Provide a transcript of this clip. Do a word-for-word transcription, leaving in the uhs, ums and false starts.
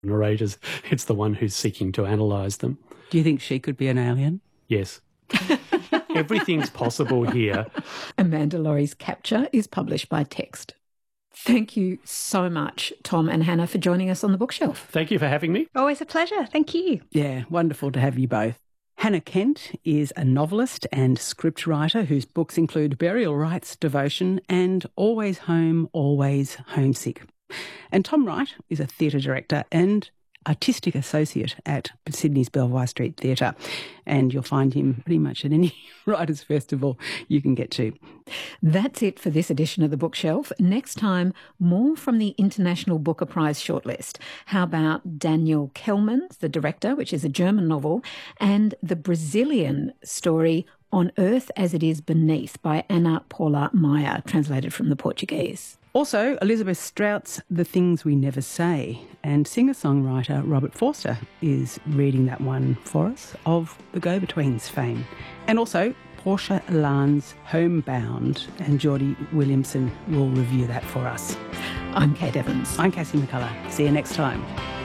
narrators. It's the one who's seeking to analyse them. Do you think she could be an alien? Yes. Everything's possible here. Amanda Laurie's Capture is published by Text. Thank you so much, Tom and Hannah, for joining us on The Bookshelf. Thank you for having me. Always a pleasure. Thank you. Yeah, wonderful to have you both. Hannah Kent is a novelist and scriptwriter whose books include Burial Rites, Devotion and Always Home, Always Homesick. And Tom Wright is a theatre director and artistic associate at Sydney's Belvoir Street Theatre. And you'll find him pretty much at any writers' festival you can get to. That's it for this edition of The Bookshelf. Next time, more from the International Booker Prize shortlist. How about Daniel Kellman's The Director, which is a German novel, and the Brazilian story On Earth as It Is Beneath by Ana Paula Maia, translated from the Portuguese. Also, Elizabeth Strout's The Things We Never Say, and singer-songwriter Robert Forster is reading that one for us, of the Go-Betweens fame. And also, Portia Lan's Homebound, and Geordie Williamson will review that for us. I'm Kate Evans. I'm Cassie McCullough. See you next time.